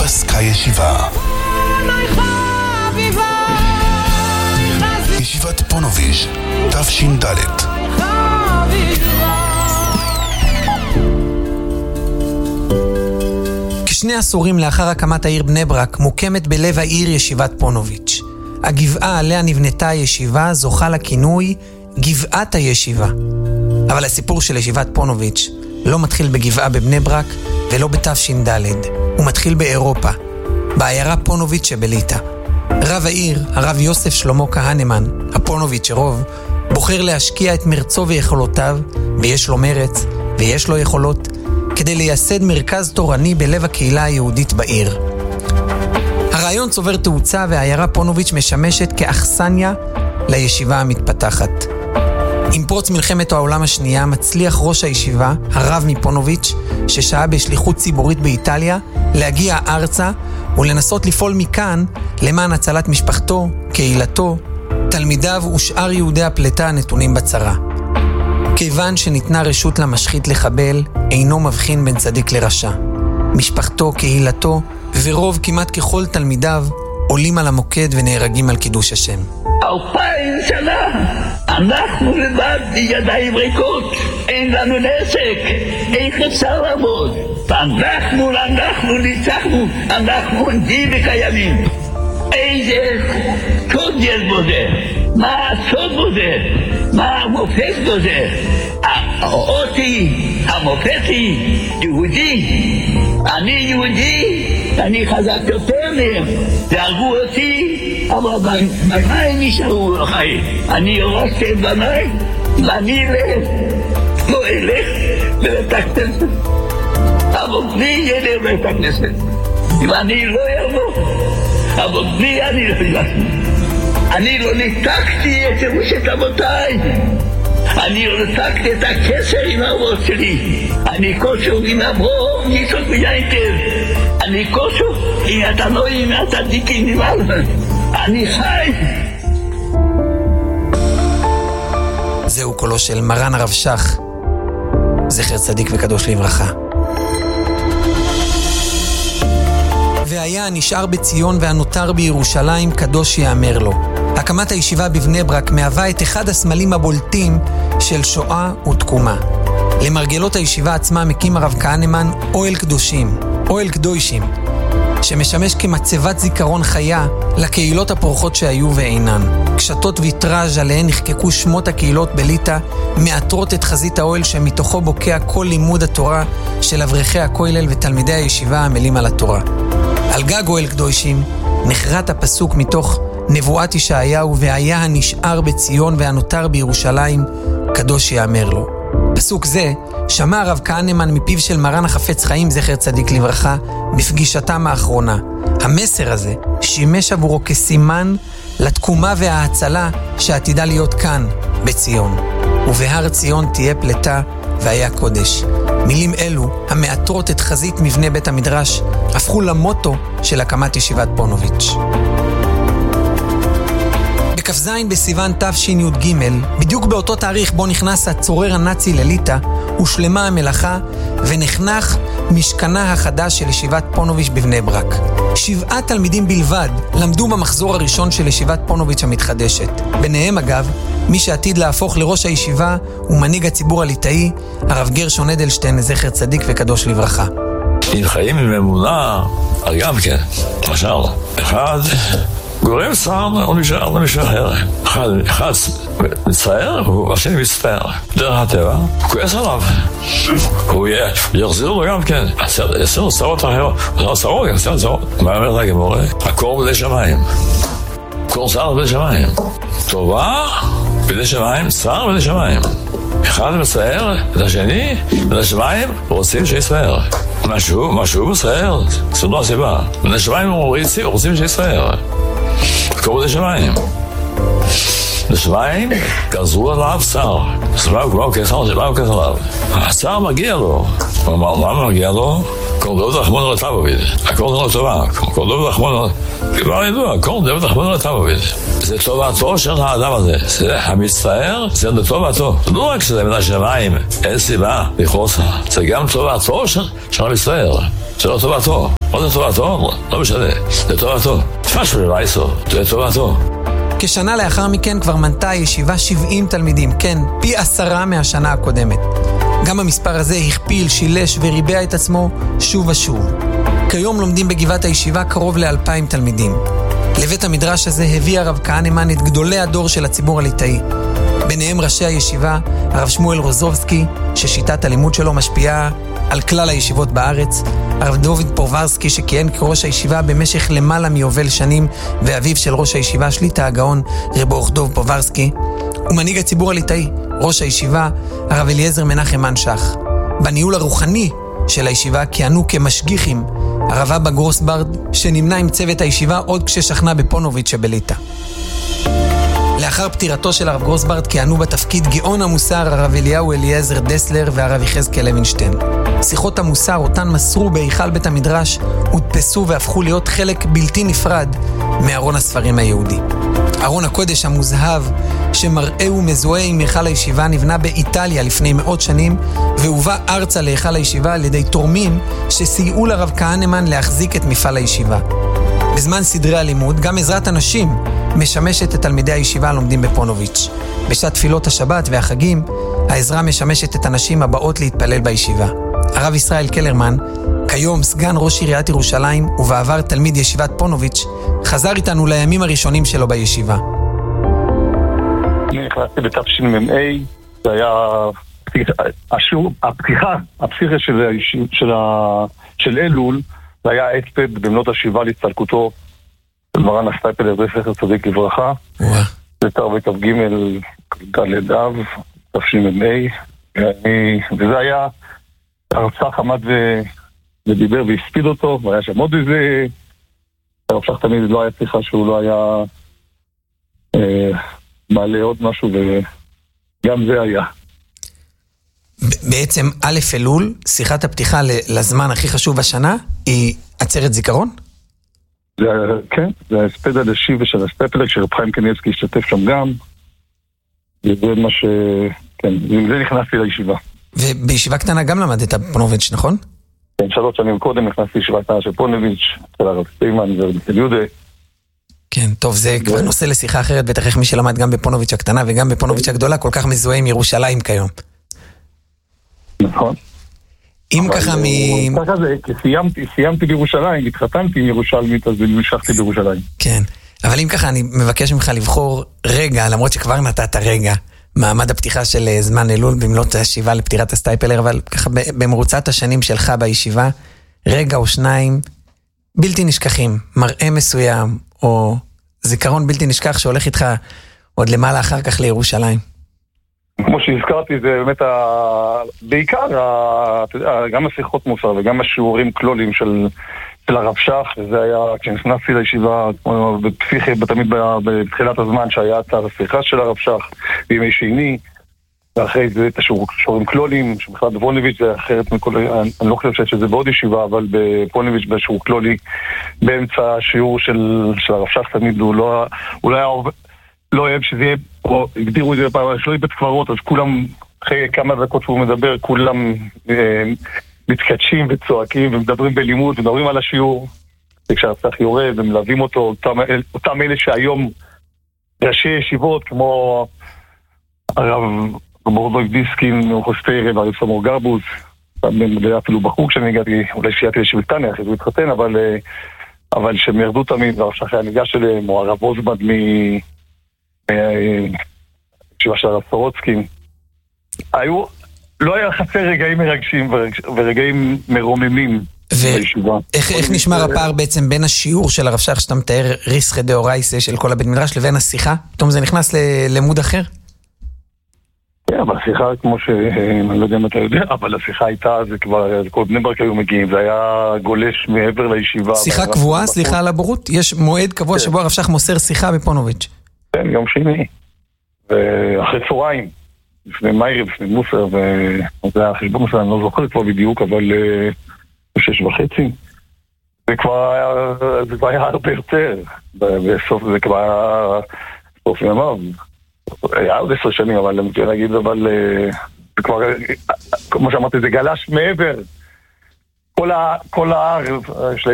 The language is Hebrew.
פסקה ישיבה. ישיבת פונוביץ' תש"ד. כשני עשורים לאחר הקמת העיר בני ברק מוקמת בלב העיר ישיבת פונוביץ'. הגבעה עליה נבנתה הישיבה זוכה לכינוי גבעת הישיבה. אבל הסיפור של ישיבת פונוביץ' לא מתחיל בגבעה בבני ברק ולא בתש"ד. הוא מתחיל באירופה, בעיירה פונוביץ' שבליטא. רב העיר, הרב יוסף שלמה כהנמן, הפונוביץ'רוב, בוחר להשקיע את מרצו ויכולותיו, ויש לו מרץ ויש לו יכולות, כדי לייסד מרכז תורני בלב הקהילה היהודית בעיר. הרעיון צובר תאוצה והעיירה פונוביץ' משמשת כאכסניה לישיבה המתפתחת. עם פרוץ מלחמת העולם השנייה מצליח ראש הישיבה, הרב מפונוביץ', ששהה בשליחות ציבורית באיטליה, להגיע ארצה ולנסות לפעול מכאן למען הצלת משפחתו, קהילתו, תלמידיו ושאר יהודי הפלטה הנתונים בצרה. כיוון שניתנה רשות למשחית לחבל, אינו מבחין בין צדיק לרשע. משפחתו, קהילתו ורוב כמעט ככל תלמידיו עולים על המוקד ונהרגים על קידוש השם. 2000 שנה אנחנו לבד ידיים ריקות, אין לנו נשק, איך אפשר לעבוד? אנחנו ניצחנו, אנחנו עומדים וקיימים. איזה סוד יש בו זה? מה הסוד בו זה? מה המופת בו זה? המופתי, יהודי. אני יהודי, אני חזק יותר מהם. והרגו אותי, אבל במים נשארו החיים. אני יורשתי את במים, ואני לא אלך לבית הכנסת. אבל בלי ילך לבית הכנסת. ואני לא יבוא. אבל בלי אני לא ילך. אני לא ניתקתי את ירושת אבותיי. אני לא ניתקתי את הקשר עם האבות שלי. אני קושר עם אברהם, יצחק ויעקב. אני קושר עם התנועים, הצדיקים ממעלה. אני חי. זהו קולו של מרן הרב שך, זכר צדיק וקדוש לברכה. והיה נשאר בציון והנותר בירושלים קדוש יאמר לו. הקמת הישיבה בבני ברק מהווה את אחד הסמלים הבולטים של שואה ותקומה. למרגלות הישיבה עצמה מקים הרב כהנמן אוהל קדושים, אוהל קדושים, שמשמש כמצבת זיכרון חיה לקהילות הפורחות שהיו ואינן. קשתות ויטראז' עליהן נחקקו שמות הקהילות בליטא מאתרות את חזית האוהל שמתוכו בוקע כל לימוד התורה של אברכי הכולל ותלמידי הישיבה העמלים על התורה. על גג אוהל קדושים נחרט הפסוק מתוך נבואת ישעיהו, והיה הנשאר בציון והנותר בירושלים קדוש יאמר לו. פסוק זה שמע הרב כהנמן מפיו של מרן החפץ חיים זכר צדיק לברכה בפגישתם האחרונה. המסר הזה שימש עבורו כסימן לתקומה וההצלה שעתידה להיות כאן בציון. ובהר ציון תהיה פלטה והיה קודש. מילים אלו המאתרות את חזית מבנה בית המדרש הפכו למוטו של הקמת ישיבת פונוביץ'. בכ"ז בסיוון תש"ג, בדיוק באותו תאריך בו נכנס הצורר הנאצי לליטא, הושלמה המלאכה ונחנך משכנה החדש של ישיבת פונוביץ' בבני ברק. 7 תלמידים בלבד למדו במחזור הראשון של ישיבת פונוביץ' המתחדשת. ביניהם אגב, מי שעתיד להפוך לראש הישיבה ומנהיג הציבור הליטאי, הרב גרשון אדלשטיין זכר צדיק וקדוש לברכה. אם חיים עם אמונה, גם כן, למשל, אחד גורם צער או מישהו אחר. אחד מצטער, והשני מצטער. דרך הטבע, הוא כועס עליו. הוא יחזיר לו גם כן. יעשה לו צרות אחרות. יעשה לו צרות. מה אומר לה גמורה? הקור בדי שמיים. קור צער בדי שמיים. טובה בדי שמיים, צער בדי שמיים. אחד מצטער את השני, בדי שמיים רוצים שיצטער. משהו מצטער, זאת לא הסיבה. בדי שמיים רוצים שיצטער. קור בדי שמיים. בשמיים גזרו עליו צער. בשמיים כבר כסר עליו. הצער מגיע לו. למה מגיע לו? כל דוד רחמונו לטבעביד. הכל לא טובה. כל דוד רחמונו... כבר ידוע, כל דוד רחמונו לטבעביד. זה טובתו של האדם הזה. זה המצטער, זה לטובתו. לא רק שזה מן השמיים, אין סיבה לכעוס. זה גם טובתו של המצטער. זה לא טובתו. מה זה תורתו? לא משנה, זה תורתו. תפש ולייסו, זה תורתו. כשנה לאחר מכן כבר מנתה הישיבה 70 תלמידים, כן, פי 10 מהשנה הקודמת. גם המספר הזה הכפיל, שילש וריבע את עצמו שוב ושוב. כיום לומדים בגבעת הישיבה קרוב ל2,000 תלמידים. לבית המדרש הזה הביא הרב כהנמן את גדולי הדור של הציבור הליטאי. ביניהם ראשי הישיבה, הרב שמואל רוזובסקי, ששיטת הלימוד שלו משפיעה על כלל הישיבות בארץ, הרב דוד פוברסקי שכיהן כראש הישיבה במשך למעלה מיובל שנים, ואביו של ראש הישיבה שליטה הגאון רב אור דוב פוברסקי, ומנהיג הציבור הליטאי, ראש הישיבה, הרב אליעזר מנחם מנשך. בניהול הרוחני של הישיבה כיהנו כמשגיחים הרב אבא גרוסברד, שנמנה עם צוות הישיבה עוד כששכנה בפונוביץ' שבליטא. לאחר פטירתו של הרב גרוסברד כיהנו בתפקיד גאון המוסר הרב אליהו אליעזר דסלר והרב יחזקאל לוינשטיין. שיחות המוסר אותן מסרו בהיכל בית המדרש הודפסו והפכו להיות חלק בלתי נפרד מארון הספרים היהודי. ארון הקודש המוזהב שמראה ומזוהה עם היכל הישיבה נבנה באיטליה לפני מאות שנים והובא ארצה להיכל הישיבה על ידי תורמים שסייעו לרב כהנמן להחזיק את מפעל הישיבה. בזמן סדרי הלימוד גם עזרת הנשים משמשת את תלמידי הישיבה הלומדים בפונוביץ'. בשעת תפילות השבת והחגים העזרה משמשת את הנשים הבאות להתפלל בישיבה. הרב ישראל קלרמן, כיום סגן ראש עיריית ירושלים ובעבר תלמיד ישיבת פונוביץ', חזר איתנו לימים הראשונים שלו בישיבה. אני נכנסתי בתשמ"ה, זה היה הפתיחה של אלול, זה היה אספד במנות השבעה להצטלקותו של מרן הסטייפלר זכר צדיק לברכה. זה תרבית ג' ד' אב, תשמ"ה, וזה היה הרצח עמד ודיבר והספיד אותו, והיה שם עוד איזה הרצח תמיד לא היה צריכה שהוא לא היה מעלה עוד משהו, וגם זה היה. בעצם א' אלול, שיחת הפתיחה לזמן הכי חשוב בשנה, היא עצרת זיכרון? כן, זה ההספד הדשי ושל הסטייפלר, כשרב חיים קניאבסקי השתתף שם גם, וזה מה ש... כן, עם זה נכנסתי לישיבה. ובישיבה קטנה גם למדת פונוביץ', נכון? כן, 3 שנים קודם נכנסתי לישיבה קטנה של פונוביץ', של הרב סטיימן ושל יהודה. כן, טוב, זה כבר נושא לשיחה אחרת, בטח איך מי שלמד גם בפונוביץ' הקטנה וגם בפונוביץ' הגדולה, כל כך מזוהה עם ירושלים כיום. נכון. אם ככה ככה זה, כי סיימתי בירושלים, התחתנתי עם ירושלמית, אז נמשכתי בירושלים. כן, אבל אם ככה אני מבקש ממך לבחור רגע, למרות שכבר נתת רגע, מעמד הפתיחה של זמן אלול במלות השיבה לפטירת הסטייפלר, אבל ככה במרוצת השנים שלך בישיבה, רגע או שניים בלתי נשכחים, מראה מסוים, או זיכרון בלתי נשכח שהולך איתך עוד למעלה אחר כך לירושלים. כמו שהזכרתי, זה באמת בעיקר גם השיחות מוסר וגם השיעורים כלולים של הרב שך, וזה היה כשנכנסתי לישיבה בפסיכי, תמיד בתחילת הזמן שהיה את השיחה של הרב שך בימי שני, ואחרי זה את השיעורים כלולים, שבכלל בפונוביץ' זה אחרת מכל, אני לא חושב שזה בעוד ישיבה, אבל בפונוביץ' בשיעור כלולי באמצע השיעור של הרב שך תמיד הוא לא היה לא אוהב שזה יהיה, או הגדירו את זה בפעם, שלא יהיה בית קברות, אז כולם, אחרי כמה דקות שהוא מדבר, כולם מתקדשים וצועקים ומדברים בלימוד, ומדברים על השיעור, וכשהרצח יורד ומלווים אותו, אותם אלה שהיום ראשי ישיבות, כמו הרב מורדוי דיסקין, חוסטי רב, הרב סמור גרבוז, אפילו בחור כשאני הגעתי, אולי שייעתי לשבטניה, אחרי זה התחתן, אבל שהם ירדו תמיד, והרשך היה ניגש אליהם, או הרב אוזבד ישיבה של הרב סורוצקין, לא היה חסר רגעים מרגשים ורגעים מרוממים בישיבה. איך נשמר הפער בעצם בין השיעור של הרב שך שאתה מתאר ריסחא דאורייסא של כל הבית מדרש לבין השיחה? פתאום זה נכנס ללימוד אחר? כן, אבל השיחה כמו אני לא יודע אם אתה יודע, אבל השיחה הייתה, זה כבר, כל בני ברק היו מגיעים, זה היה גולש מעבר לישיבה. שיחה קבועה, סליחה על הבורות? יש מועד קבוע שבו הרב שך מוסר שיחה בפונוביץ'. כן, יום שני. ואחרי צהריים, לפני מיירי, לפני מוסר, וזה היה חשבון מוסר, אני לא זוכר כבר בדיוק, אבל 6:30. זה כבר היה הרבה יותר. בסוף זה כבר היה סוף ימיו. היה עוד 10 שנים, אבל אני רוצה להגיד, אבל זה כבר, כמו שאמרתי, זה גלש מעבר. כל ההר של